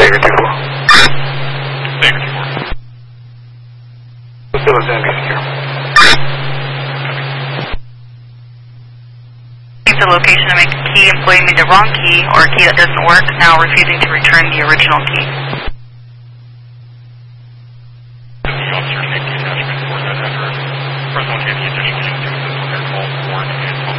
Sager 2-4. Sager 2-4. Still is enemy secure. The location to make a key, employee made the wrong key or a key that doesn't work, now refusing to return the original key. The officer safety attachment for that effort. Present on the additional units, their call, warrant, and